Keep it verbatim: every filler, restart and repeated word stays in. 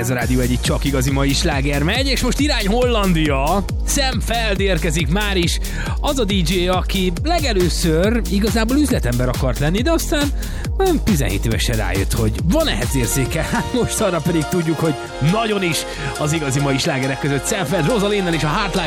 Ez a rádió egyik csak igazi mai sláger megy, és most irány Hollandia. Sam Feld érkezik már is. Az a dé dzsé, aki legelőször igazából üzletember akart lenni, de aztán tizenhét évesen rájött, hogy van ehhez érzéke. Hát most arra pedig tudjuk, hogy nagyon is az igazi mai slágerek között Sam Feld, Rosalinnnel és a Heartline